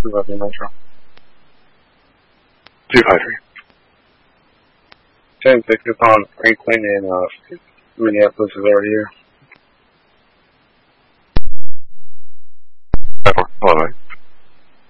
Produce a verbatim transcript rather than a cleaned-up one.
two five three Metro. two five three. ten six upon Franklin and uh, Minneapolis is already here.